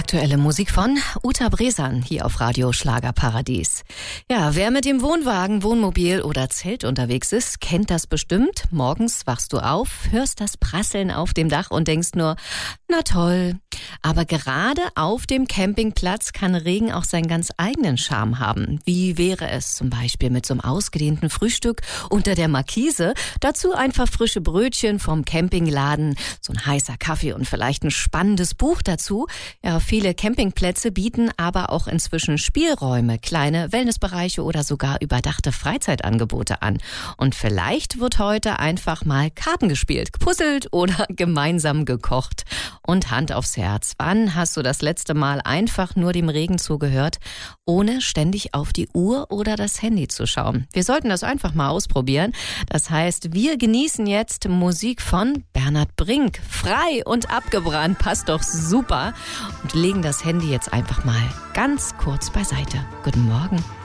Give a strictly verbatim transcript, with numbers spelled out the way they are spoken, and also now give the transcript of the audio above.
Aktuelle Musik von Uta Bresan hier auf Radio Schlagerparadies. Ja, wer mit dem Wohnwagen, Wohnmobil oder Zelt unterwegs ist, kennt das bestimmt. Morgens wachst du auf, hörst das Prasseln auf dem Dach und denkst nur, na toll. Aber gerade auf dem Campingplatz kann Regen auch seinen ganz eigenen Charme haben. Wie wäre es zum Beispiel mit so einem ausgedehnten Frühstück unter der Markise? Dazu einfach frische Brötchen vom Campingladen, so ein heißer Kaffee und vielleicht ein spannendes Buch dazu. Ja, viele Campingplätze bieten aber auch inzwischen Spielräume, kleine Wellnessbereiche oder sogar überdachte Freizeitangebote an. Und vielleicht wird heute einfach mal Karten gespielt, gepuzzelt oder gemeinsam gekocht. Und Hand aufs Herz, wann hast du das letzte Mal einfach nur dem Regen zugehört, ohne ständig auf die Uhr oder das Handy zu schauen? Wir sollten das einfach mal ausprobieren. Das heißt, wir genießen jetzt Musik von Bernhard Brink. Frei und abgebrannt, passt doch super. Und legen das Handy jetzt einfach mal ganz kurz beiseite. Guten Morgen.